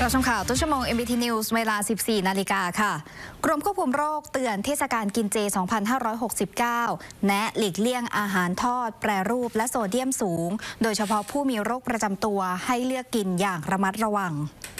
เราชมข่าวต้นชั่วโมง MBT News เวลา 14 นาฬิกาค่ะกรมควบคุมโรคเตือนเทศกาลกินเจ 2569 แนะหลีกเลี่ยงอาหารทอดแปรรูปและโซเดียมสูง โดยเฉพาะผู้มีโรคประจำตัวให้เลือกกินอย่างระมัดระวัง